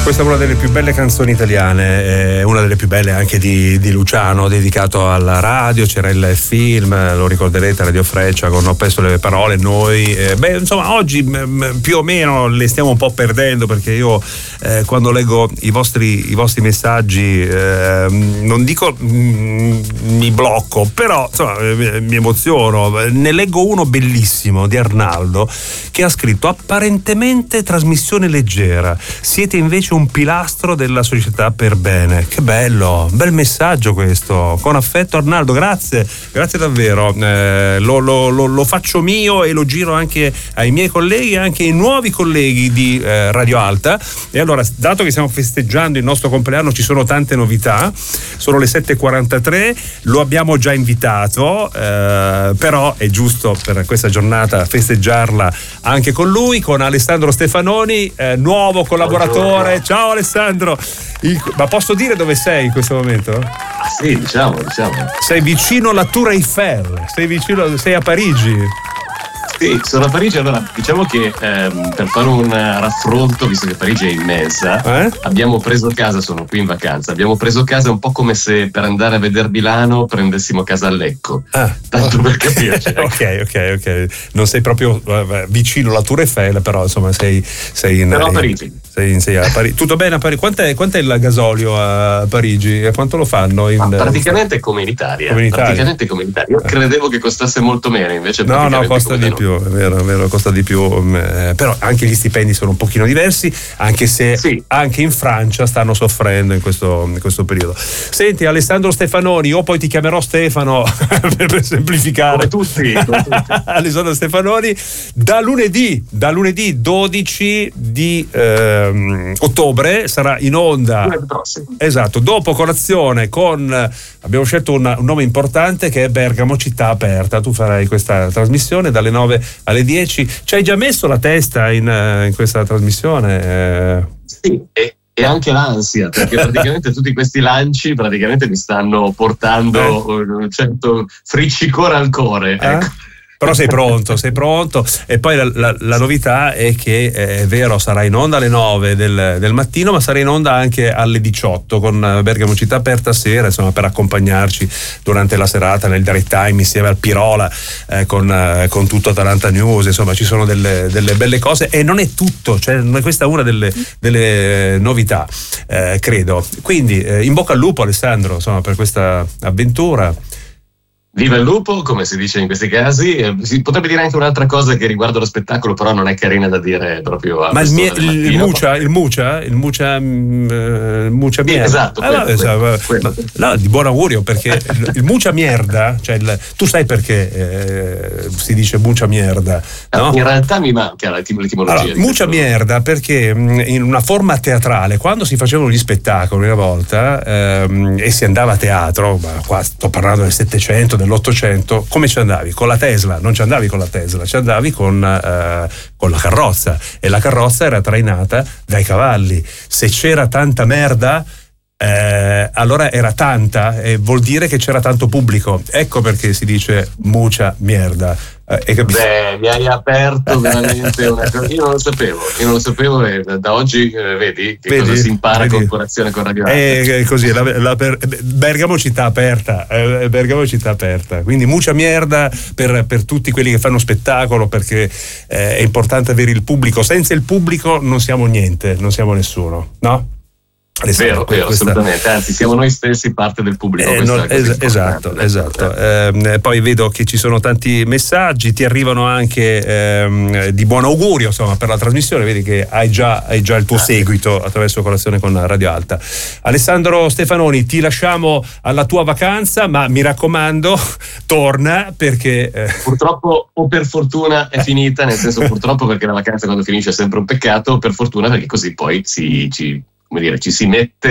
Questa è una delle più belle canzoni italiane, una delle più belle anche di Luciano, dedicato alla radio. C'era il film, lo ricorderete, Radio Freccia, con Ho perso le parole. Noi insomma oggi più o meno le stiamo un po' perdendo, perché io quando leggo i vostri messaggi non dico mi blocco, però insomma mi emoziono. Ne leggo uno bellissimo di Arnaldo, che ha scritto: apparentemente trasmissione leggera, siete invece un pilastro della società per bene. Che bello, bel messaggio questo, con affetto Arnaldo, grazie davvero. Lo faccio mio e lo giro anche ai miei colleghi e anche ai nuovi colleghi di Radio Alta. E allora, dato che stiamo festeggiando il nostro compleanno, ci sono tante novità. Sono le 7:43, lo abbiamo già invitato, però è giusto per questa giornata festeggiarla anche con lui, con Alessandro Stefanoni, nuovo collaboratore. Ciao Alessandro, ma posso dire dove sei in questo momento? Sì, diciamo. Sei vicino alla Tour Eiffel, sei a Parigi. Sì, sono a Parigi. Allora, diciamo che per fare un raffronto, visto che Parigi è immensa, abbiamo preso casa, sono qui in vacanza, abbiamo preso casa un po' come se per andare a vedere Milano prendessimo casa a Lecco. Tanto per capirci. Ok. Non sei proprio vicino alla Tour Eiffel, però insomma sei però a Parigi. Sei a Parigi. Tutto bene a Parigi? Quant'è il gasolio a Parigi? E quanto lo fanno? Praticamente come in Italia. Praticamente come in Italia. Io credevo che costasse molto meno, invece no, costa di più. È vero, costa di più, però anche gli stipendi sono un pochino diversi, anche se sì, anche in Francia stanno soffrendo in questo periodo. Senti Alessandro Stefanoni, o poi ti chiamerò Stefano per semplificare. Come tutti. Alessandro Stefanoni, da lunedì 12 di ottobre sarà in onda. Esatto, dopo colazione abbiamo scelto un nome importante, che è Bergamo Città Aperta. Tu farai questa trasmissione dalle 9 alle 10. Ci hai già messo la testa in questa trasmissione? Sì, e anche l'ansia, perché praticamente tutti questi lanci mi stanno portando un certo friccicore al cuore. Ecco. Però sei pronto. E poi la novità è che è vero, sarà in onda alle 9 del mattino, ma sarà in onda anche alle 18 con Bergamo Città Aperta sera, insomma, per accompagnarci durante la serata nel direct time insieme al Pirola, con tutto Atalanta News. Insomma, ci sono delle belle cose, e non è tutto, cioè questa è una delle novità, credo. Quindi in bocca al lupo Alessandro, insomma, per questa avventura. Viva il lupo, come si dice in questi casi. Si potrebbe dire anche un'altra cosa che riguarda lo spettacolo, però non è carina da dire proprio a. Ma il Muccia Mierda. Esatto. No, di buon augurio, perché il Muccia Mierda, cioè tu sai perché si dice Muccia Mierda, no? In realtà mi manca l'etimologia. Allora, Muccia Mierda perché in una forma teatrale, quando si facevano gli spettacoli una volta e si andava a teatro, ma qua sto parlando del 700, dell'800, come ci andavi? Con la Tesla? Non ci andavi con la Tesla, ci andavi con la carrozza, e la carrozza era trainata dai cavalli. Se c'era tanta merda, allora era tanta, e vuol dire che c'era tanto pubblico. Ecco perché si dice Muccia Mierda. Beh, mi hai aperto veramente una cosa. Io non lo sapevo, e da oggi vedi cosa si impara con colazione con Radio Alta. Così, Bergamo Città Aperta, quindi Muccia Mierda per tutti quelli che fanno spettacolo, perché è importante avere il pubblico. Senza il pubblico non siamo niente, non siamo nessuno, no? Vero, assolutamente, anzi siamo noi stessi parte del pubblico. Esatto. Poi vedo che ci sono tanti messaggi, ti arrivano anche di buon augurio, insomma, per la trasmissione. Vedi che hai già il tuo seguito attraverso Colazione con Radio Alta. Alessandro Stefanoni, ti lasciamo alla tua vacanza, ma mi raccomando, torna, perché purtroppo o per fortuna è finita, nel senso purtroppo perché la vacanza quando finisce è sempre un peccato, per fortuna perché così poi ci si mette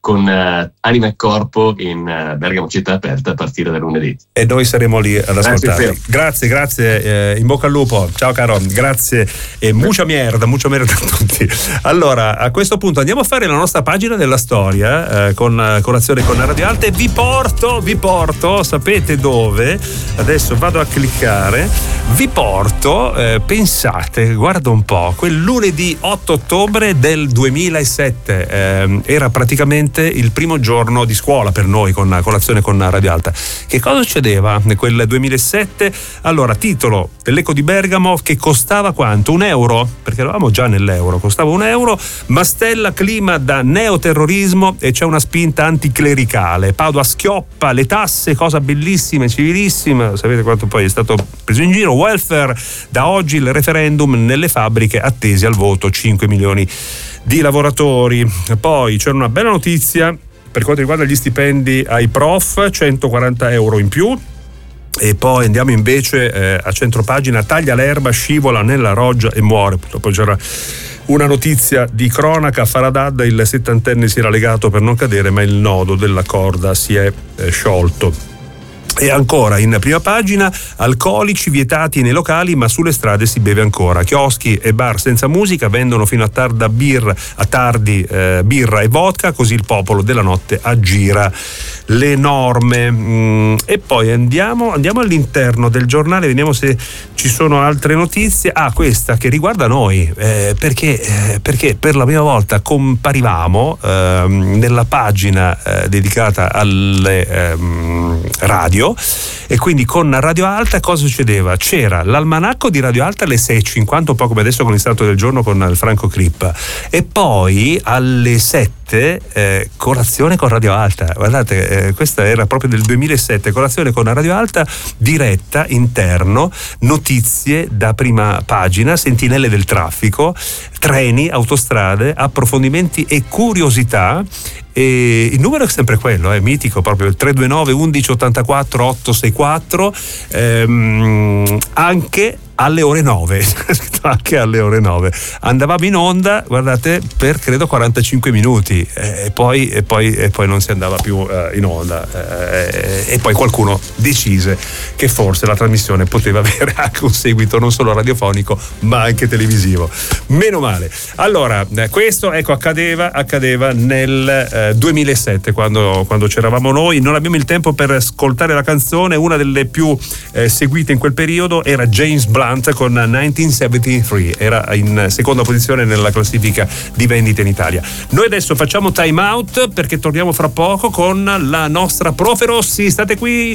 con Anima e Corpo in Bergamo Città Aperta a partire da lunedì. E noi saremo lì ad ascoltarli. Grazie, in bocca al lupo. Ciao caro, grazie e mucha merda a tutti. Allora, a questo punto andiamo a fare la nostra pagina della storia con Colazione con Radio Alta, e vi porto, sapete dove? Adesso vado a cliccare, vi porto, pensate, guarda un po', quel lunedì 8 ottobre del 2007, era praticamente il primo giorno di scuola per noi con Colazione con Radio Alta. Che cosa succedeva quel 2007? Allora, titolo dell'Eco di Bergamo che costava quanto? €1? Perché eravamo già nell'euro, costava €1. Mastella, clima da neoterrorismo e c'è una spinta anticlericale. Padova schioppa le tasse, cosa bellissima e civilissima. Sapete quanto poi è stato preso in giro. Welfare, da oggi il referendum nelle fabbriche, attesi al voto 5 milioni di lavoratori. Poi c'è una bella notizia per quanto riguarda gli stipendi ai prof, €140 in più. E poi andiamo invece a centropagina, taglia l'erba, scivola nella roggia e muore. Purtroppo c'era una notizia di cronaca, Faradad, il 70enne si era legato per non cadere, ma il nodo della corda si è sciolto. E ancora in prima pagina, alcolici vietati nei locali ma sulle strade si beve ancora. Chioschi e bar senza musica vendono fino a tardi birra e vodka, così il popolo della notte aggira le norme. E poi andiamo all'interno del giornale, vediamo se ci sono altre notizie. Questa che riguarda noi, perché per la prima volta comparivamo nella pagina dedicata alle radio. E quindi con Radio Alta cosa succedeva? C'era l'almanacco di Radio Alta alle 6:50, un po' come adesso con il Santo del Giorno con il Franco Crippa, e poi alle 7 Colazione con Radio Alta. Guardate, questa era proprio del 2007, Colazione con Radio Alta, diretta, interno, notizie da prima pagina, sentinelle del traffico, treni, autostrade, approfondimenti e curiosità. E il numero è sempre quello, è mitico, proprio il 329 11 84 864, anche alle ore 9, anche alle ore 9 andavamo in onda, guardate, per credo 45 minuti e poi non si andava più in onda, e poi qualcuno decise che forse la trasmissione poteva avere anche un seguito non solo radiofonico ma anche televisivo. Meno male. Allora, questo accadeva nel 2007 quando c'eravamo noi. Non abbiamo il tempo per ascoltare la canzone, una delle più seguite in quel periodo era James Blunt con 1973, era in seconda posizione nella classifica di vendite in Italia. Noi adesso facciamo time out perché torniamo fra poco con la nostra Profe Rossi. State qui.